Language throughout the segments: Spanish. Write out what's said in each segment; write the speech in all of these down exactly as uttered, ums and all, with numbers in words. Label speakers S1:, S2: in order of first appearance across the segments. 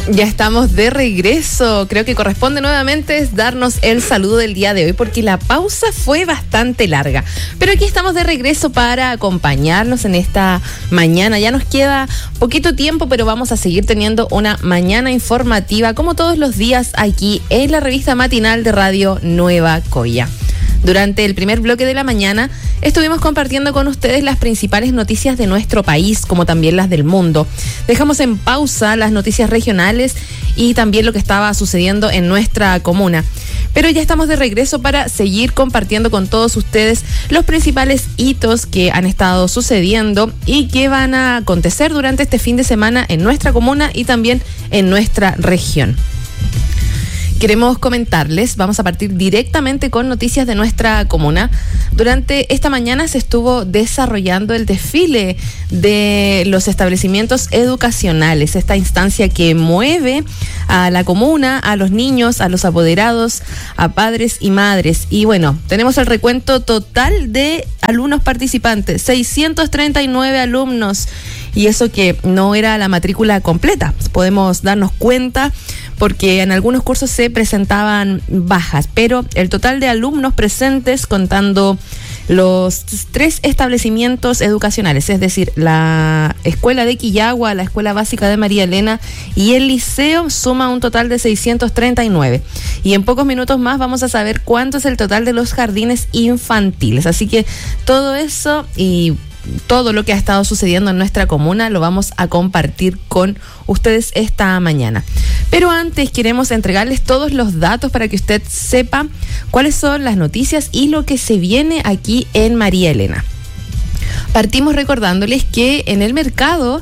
S1: Ya estamos de regreso. Creo que corresponde nuevamente es darnos el saludo del día de hoy porque la pausa fue bastante larga. Pero aquí estamos de regreso para acompañarnos en esta mañana. Ya nos queda poquito tiempo, pero vamos a seguir teniendo una mañana informativa como todos los días aquí en la revista matinal de Radio Nueva Coya. Durante el primer bloque de la mañana estuvimos compartiendo con ustedes las principales noticias de nuestro país, como también las del mundo. Dejamos en pausa las noticias regionales y también lo que estaba sucediendo en nuestra comuna. Pero ya estamos de regreso para seguir compartiendo con todos ustedes los principales hitos que han estado sucediendo y que van a acontecer durante este fin de semana en nuestra comuna y también en nuestra región. Queremos comentarles, vamos a partir directamente con noticias de nuestra comuna. Durante esta mañana se estuvo desarrollando el desfile de los establecimientos educacionales, esta instancia que mueve a la comuna, a los niños, a los apoderados, a padres y madres. Y bueno, tenemos el recuento total de alumnos participantes, seiscientos treinta y nueve alumnos, y eso que no era la matrícula completa. Podemos darnos cuenta porque en algunos cursos se presentaban bajas, pero el total de alumnos presentes contando los tres establecimientos educacionales, es decir, la Escuela de Quillagua, la Escuela Básica de María Elena y el liceo, suma un total de seiscientos treinta y nueve. Y en pocos minutos más vamos a saber cuánto es el total de los jardines infantiles. Así que todo eso y todo lo que ha estado sucediendo en nuestra comuna lo vamos a compartir con ustedes esta mañana. Pero antes queremos entregarles todos los datos para que usted sepa cuáles son las noticias y lo que se viene aquí en María Elena. Partimos recordándoles que en el mercado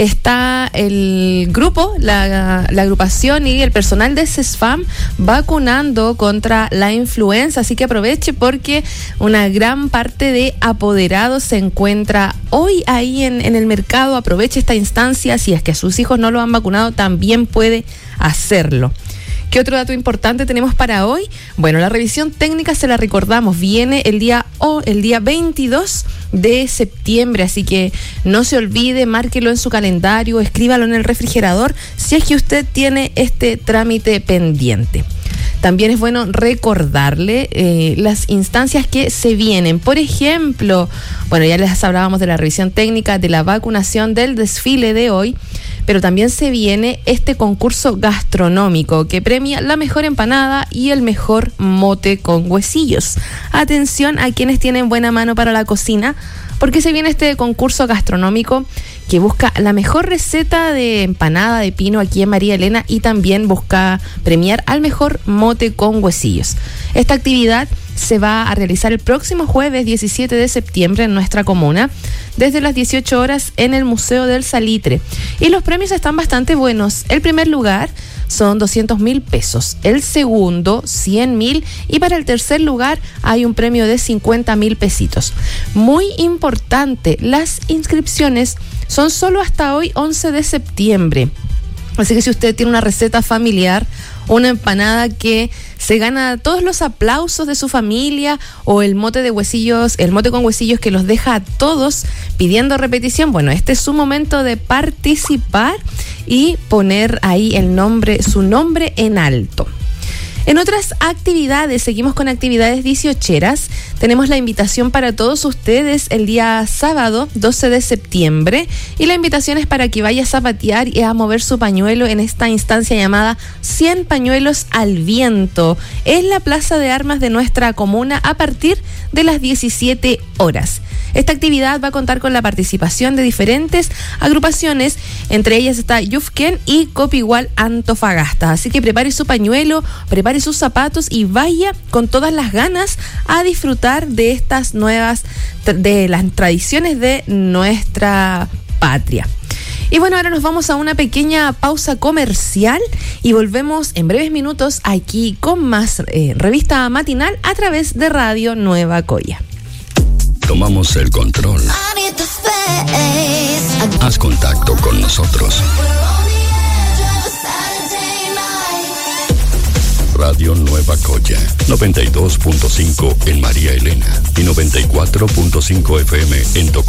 S1: está el grupo, la, la agrupación y el personal de CESFAM vacunando contra la influenza, así que aproveche porque una gran parte de apoderados se encuentra hoy ahí en, en el mercado. Aproveche esta instancia, si es que sus hijos no lo han vacunado, también puede hacerlo. ¿Qué otro dato importante tenemos para hoy? Bueno, la revisión técnica se la recordamos, viene el día o el día veintidós de septiembre, así que no se olvide, márquelo en su calendario, escríbalo en el refrigerador si es que usted tiene este trámite pendiente. También es bueno recordarle eh, las instancias que se vienen. Por ejemplo, bueno, ya les hablábamos de la revisión técnica, de la vacunación, del desfile de hoy, pero también se viene este concurso gastronómico que premia la mejor empanada y el mejor mote con huesillos. Atención a quienes tienen buena mano para la cocina, porque se viene este concurso gastronómico que busca la mejor receta de empanada de pino aquí en María Elena y también busca premiar al mejor mote con huesillos. Esta actividad se va a realizar el próximo jueves diecisiete de septiembre en nuestra comuna, desde las dieciocho horas en el Museo del Salitre. Y los premios están bastante buenos. El primer lugar son doscientos mil pesos, el segundo cien mil y para el tercer lugar hay un premio de cincuenta mil pesitos. Muy importante, las inscripciones son solo hasta hoy once de septiembre. Así que si usted tiene una receta familiar, una empanada que se gana todos los aplausos de su familia o el mote de huesillos, el mote con huesillos que los deja a todos pidiendo repetición, bueno, este es su momento de participar y poner ahí el nombre, su nombre en alto. En otras actividades, seguimos con actividades dieciocheras. Tenemos la invitación para todos ustedes el día sábado doce de septiembre y la invitación es para que vaya a zapatear y a mover su pañuelo en esta instancia llamada cien pañuelos al viento en la Plaza de Armas de nuestra comuna a partir de las diecisiete horas. Esta actividad va a contar con la participación de diferentes agrupaciones, entre ellas está Yufken y Copigual Antofagasta. Así que prepare su pañuelo, prepare sus zapatos y vaya con todas las ganas a disfrutar de estas nuevas, de las tradiciones de nuestra patria. Y bueno, ahora nos vamos a una pequeña pausa comercial y volvemos en breves minutos aquí con más eh, revista matinal a través de Radio Nueva Coya.
S2: Tomamos el control. Haz contacto con nosotros. Radio Nueva Coya, noventa y dos punto cinco en María Elena y noventa y cuatro punto cinco F M en Tocó.